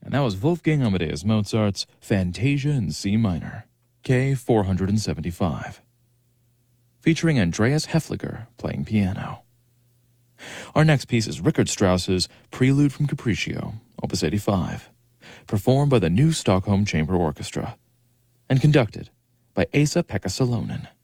And that was Wolfgang Amadeus Mozart's Fantasia in C minor, K475, featuring Andreas Hefliger playing piano. Our next piece is Richard Strauss's Prelude from Capriccio, Opus 85, performed by the New Stockholm Chamber Orchestra, and conducted by Esa-Pekka Salonen.